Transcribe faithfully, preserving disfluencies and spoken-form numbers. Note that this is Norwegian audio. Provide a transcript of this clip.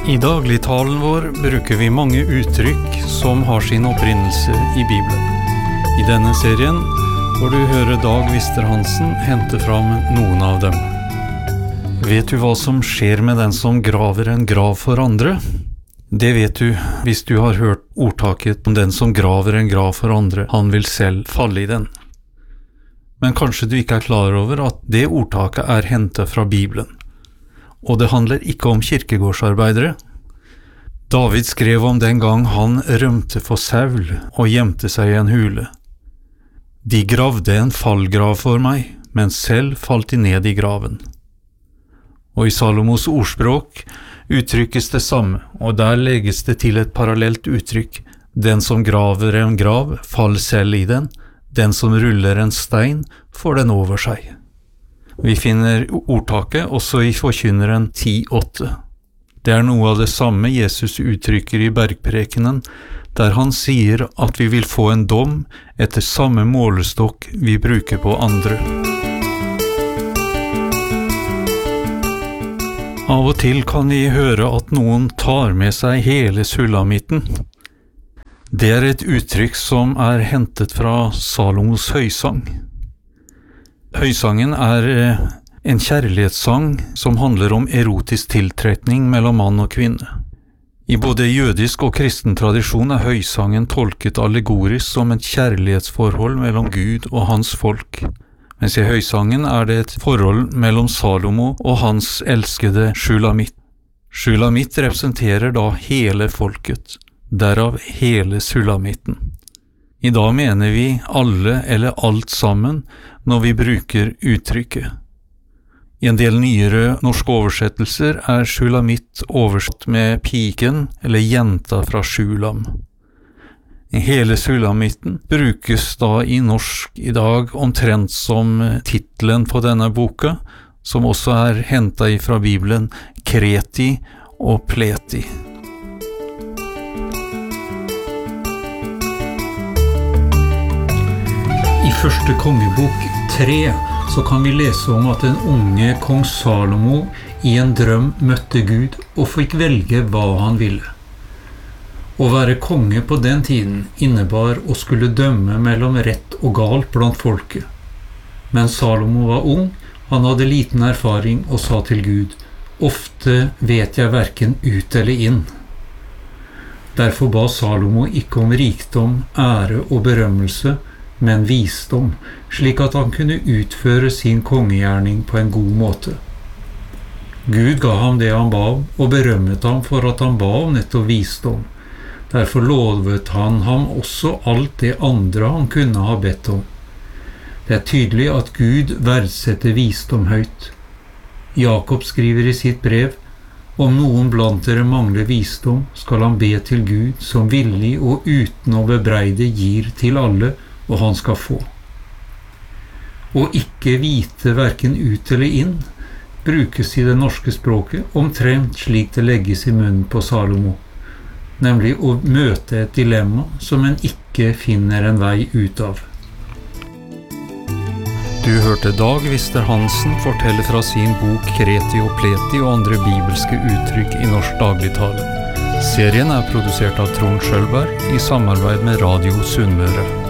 I dagligtalen vår bruker vi mange uttrykk som har sin opprinnelse i Bibelen. I denne serien får du høre Dag Wister Hansen hente fram noen av dem. Vet du hva som skjer med den som graver en grav for andre? Det vet du hvis du har hørt ordtaket om den som graver en grav for andre, han vil selv falle i den. Men kanskje du ikke er klar over at det ordtaket er hentet fra Bibelen. Og det handler ikke om kirkegårdsarbeidere. David skrev om den gang han rømte for Saul og gjemte seg i en hule. De gravde en fallgrav for meg, men selv falt de ned i graven. Og i Salomos ordspråk uttrykkes det samme, og der legges det til et parallelt uttrykk. Den som graver en grav, fall selv i den. Den som ruller en stein, får den over seg. Vi finner ordtaket også i Forkynneren ti åtte. Det er noe av det samme Jesus uttrykker i bergprekenen, der han sier at vi vil få en dom etter samme målestokk vi bruker på andre. Av og til kan vi høre at noen tar med seg hele sulamitten. Det er et uttrykk som er hentet fra Salomos høysang. Høysangen er en kjærlighetssang som handler om erotisk tiltrekning mellom mann og kvinne. I både jødisk og kristen tradisjon er høysangen tolket allegorisk som et kjærlighetsforhold mellom Gud og hans folk. Mens i høysangen er det et forhold mellom Salomo og hans elskede Shulamit. Shulamit representerer da hele folket, derav hele sulamitten. I dag mener vi alle eller alt sammen når vi bruker uttrykket. I en del nyere norske oversettelser er Shulamit oversatt med piken eller jenta fra Shulam. Hele sulamitten brukes da i norsk i dag omtrent som titlen på denne boka, som også er hentet fra Bibelen, Kreti og Pleti. I første kongebok tre så kan vi lese om at den unge kong Salomo i en drøm møtte Gud og fikk velge hva han ville. Å være konge på den tiden innebar å skulle dømme mellom rett og galt blant folket. Men Salomo var ung, han hadde liten erfaring og sa til Gud, «Ofte vet jeg hverken ut eller inn». Derfor ba Salomo ikke om rikdom, ære og berømmelse, men visdom, slik at han kunne utføre sin kongegjerning på en god måte. Gud ga ham det han ba om, og berømmet ham for at han ba om nettopp visdom. Derfor lovet han ham også alt det andre han kunne ha bedt om. Det er tydelig at Gud verdsetter visdom høyt. Jakob skriver i sitt brev, «Om noen blant dere mangler visdom, skal han be til Gud, som villig og uten å bebreide gir til alle, og han skal få». Å ikke vite hverken ut eller inn brukes i det norske språket omtrent slik det legges i munnen på Salomo, nemlig å møte et dilemma som en ikke finner en vei ut av. Du hørte Dag Wister Hansen fortelle fra sin bok Kreti og Pleti og andre bibelske uttrykk i norsk dagligtale. Serien er produsert av Trond Schølberg i samarbeid med Radio Sunnmøre.